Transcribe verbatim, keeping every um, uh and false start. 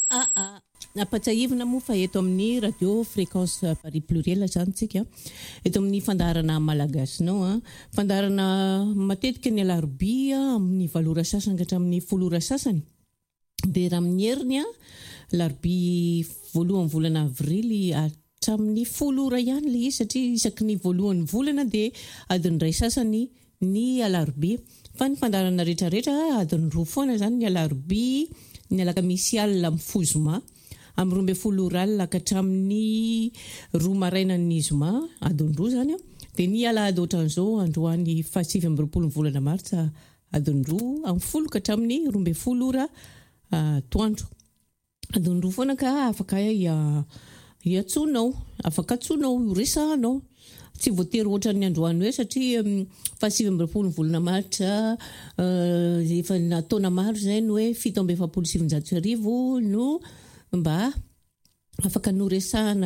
Ah, ah. Nampatsahivina moa fa eto amin'ny radio fréquence Paris pluriel zany tsika. Eto amin'ny fandarana malagasy nao. Fandarana matetika ny alarobia amin'ny valora sasany ka hatramin'ny folora sasany. Dia raha amin'ny heriny alarobia voalohan'ny volana avrily hatramin'ny folora ihany ilay izy satria isaky ny voalohan'ny volana dia adiny iray sasany ny alarobia. Fa ny fandarana rehetra rehetra adiny roa foana zany ny alarobia, ny alakamisy alina amin'ny fozoma. Amin'ny roa ambin'ny folo ora alina ka hatramin'ny roa maraina ny zoma, adiny roa zany. Dia ny alahady ohatran'izao androany fahasivy amby roapolo ny volana martsa adiny roa amin'ny folo ka hatramin'ny roa ambin'ny folo ora toandro. Adiny roa foana ka afaka hiantsonao, afaka antsoinao, resahanao. Tsy voatery ohatran'ny androany hoe satria fahasivy amby roapolo ny volana martsa efa taona maro izay no hoe fito amby efapolo sy sivinjato sy arivo no mba afaka noresahana